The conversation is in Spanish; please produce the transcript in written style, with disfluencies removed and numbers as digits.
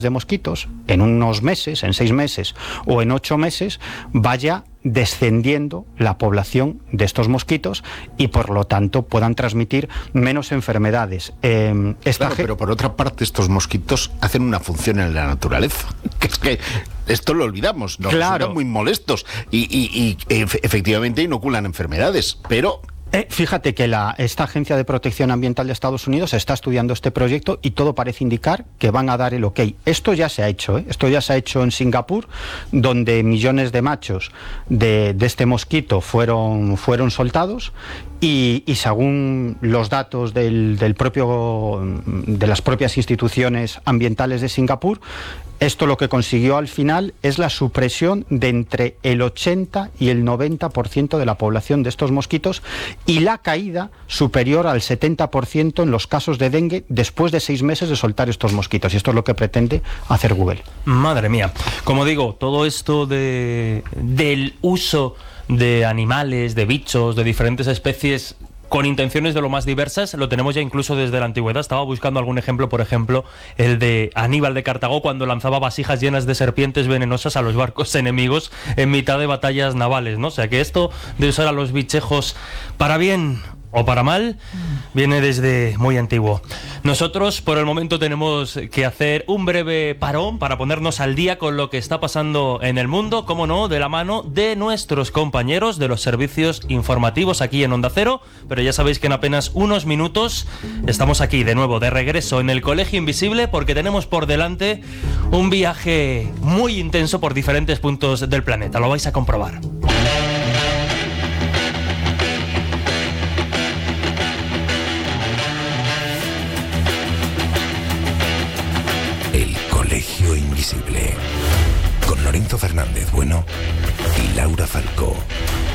de mosquitos, en unos meses, en 6 meses o en 8 meses, vaya descendiendo la población de estos mosquitos y por lo tanto puedan transmitir menos enfermedades. Claro, pero por otra parte estos mosquitos hacen una función en la naturaleza, que es que esto lo olvidamos, nos resultan muy molestos y efectivamente inoculan enfermedades, pero... Fíjate que esta Agencia de Protección Ambiental de Estados Unidos está estudiando este proyecto y todo parece indicar que van a dar el ok. Esto ya se ha hecho, Esto ya se ha hecho en Singapur, donde millones de machos de este mosquito fueron soltados y según los datos de las propias instituciones ambientales de Singapur, esto lo que consiguió al final es la supresión de entre el 80 y el 90% de la población de estos mosquitos y la caída superior al 70% en los casos de dengue después de 6 meses de soltar estos mosquitos. Y esto es lo que pretende hacer Google. Madre mía. Como digo, todo esto del uso de animales, de bichos, de diferentes especies con intenciones de lo más diversas, lo tenemos ya incluso desde la antigüedad. Estaba buscando algún ejemplo, por ejemplo, el de Aníbal de Cartago, cuando lanzaba vasijas llenas de serpientes venenosas a los barcos enemigos en mitad de batallas navales, ¿no? O sea que esto de usar a los bichejos para bien o para mal viene desde muy antiguo. Nosotros por el momento tenemos que hacer un breve parón para ponernos al día con lo que está pasando en el mundo, como no, de la mano de nuestros compañeros de los servicios informativos aquí en Onda Cero, pero ya sabéis que en apenas unos minutos estamos aquí de nuevo, de regreso en el Colegio Invisible, porque tenemos por delante un viaje muy intenso por diferentes puntos del planeta, lo vais a comprobar. Colegio Invisible, con Lorenzo Fernández Bueno y Laura Falcó.